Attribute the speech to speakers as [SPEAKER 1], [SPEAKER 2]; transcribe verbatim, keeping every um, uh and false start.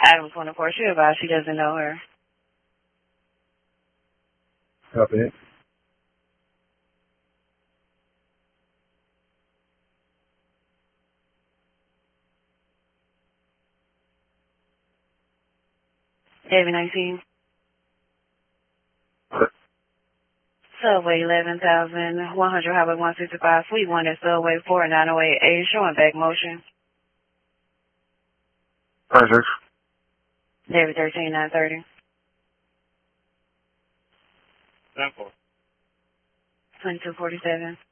[SPEAKER 1] Item twenty-four, she advised she doesn't know her.
[SPEAKER 2] Copy it.
[SPEAKER 1] David nineteen. Subway eleven thousand one hundred, Highway one sixty-five, Suite one at Subway four nine oh eight A, showing back motion.
[SPEAKER 2] Perfect.
[SPEAKER 1] David thirteen nine thirty.
[SPEAKER 3] Simple.
[SPEAKER 1] twenty-two forty-seven.